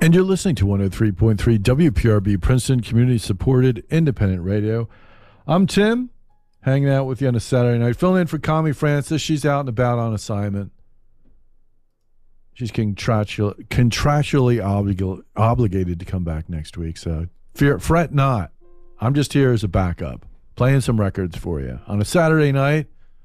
And you're listening to 103.3 WPRB, Princeton Community Supported Independent Radio. I'm Tim, hanging out with you on a Saturday night, filling in for Connie Francis. She's out and about on assignment. She's contractually obligated to come back next week, so fret not. I'm just here as a backup, playing some records for you on a Saturday night,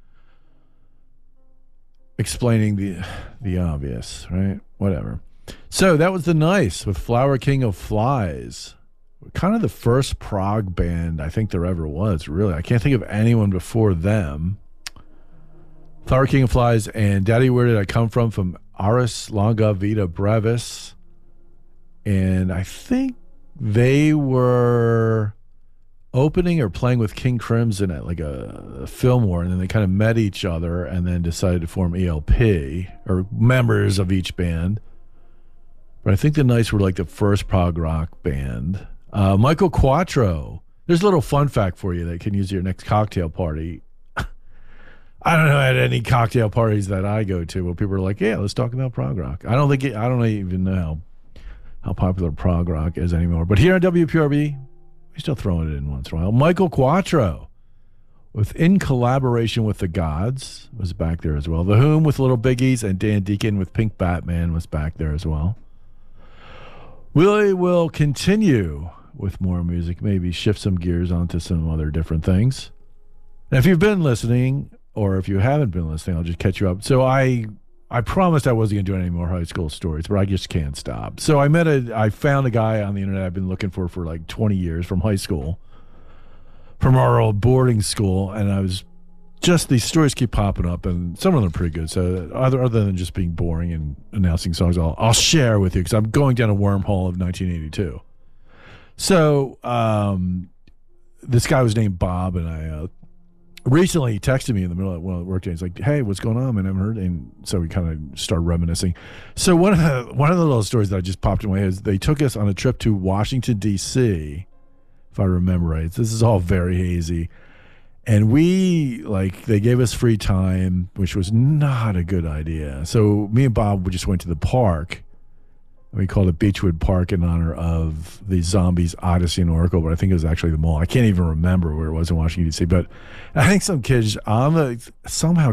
explaining the obvious, right? Whatever. So that was The Nice with Flower King of Flies. Kind of the first prog band I think there ever was, really. I can't think of anyone before them. Flower King of Flies and Daddy, Where Did I Come From Aris Longa Vita Brevis. And I think they were opening or playing with King Crimson at like a Fillmore, and then they kind of met each other and then decided to form ELP, or members of each band. But I think The Nice were like the first prog rock band. Michael Quattro. There's a little fun fact for you that you can use at your next cocktail party. I don't know at any cocktail parties that I go to where people are like, yeah, let's talk about prog rock. I don't even know how popular prog rock is anymore. But here on WPRB, we're still throwing it in once in a while. Michael Quattro, in collaboration with the Gods, was back there as well. The Whom with Little Biggies and Dan Deacon with Pink Batman was back there as well. We will continue with more music, maybe shift some gears onto some other different things. And if you've been listening, or if you haven't been listening, I'll just catch you up. So I promised I wasn't going to do any more high school stories, but I just can't stop. So I found a guy on the internet I've been looking for like 20 years from high school, from our old boarding school, and these stories keep popping up, and some of them are pretty good. So other than just being boring and announcing songs, I'll share with you because I'm going down a wormhole of 1982. So this guy was named Bob, and I recently he texted me in the middle of one of the work days, like, "Hey, what's going on, man? I haven't heard." And so we kind of started reminiscing. So one of the little stories that I just popped in my head is they took us on a trip to Washington D.C. If I remember right. This is all very hazy. And they gave us free time, which was not a good idea. So me and Bob just went to the park. We called it Beechwood Park in honor of the Zombies Odyssey and Oracle, but I think it was actually the mall. I can't even remember where it was in Washington, D.C. But I think some kids somehow